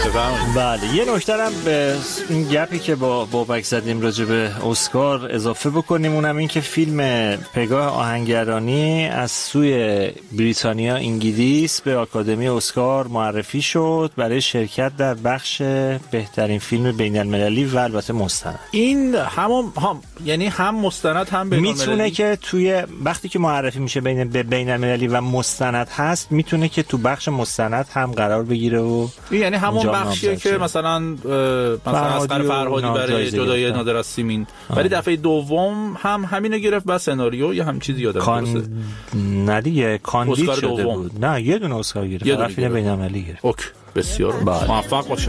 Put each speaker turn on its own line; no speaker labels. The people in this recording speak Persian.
بله یه نکته هم به این گپی که با بابک زدیم راجع به اسکار اضافه بکنیم، اونم این که فیلم پگاه آهنگرانی از سوی بریتانیا انگلیس به آکادمی اسکار معرفی شد برای شرکت در بخش بهترین فیلم بین المللی و البته مستند.
این یعنی هم مستند هم بین المللی
میتونه که توی وقتی که معرفی میشه بین المللی و مستند هست، میتونه که تو بخش مستند هم قرار بگیره و
یعنی همون بخشیه که مثلا اسقر فرهادی برای جدای نادر از سیمین، ولی دفعه دوم هم همینو گرفت با سناریو یا هم چیزی یادم
نه دیگه کاندید شده بود. نه یه دونه اسکار گرفت، فقط فیلم بین المللی گرفت.
اوکی، بسیار موفق باشه.